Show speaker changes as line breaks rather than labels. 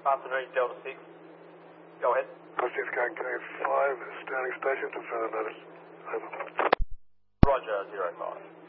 Continuity Delta 6. Go ahead.
Positives going K5, standing station to further notice. Over.
Roger, 05.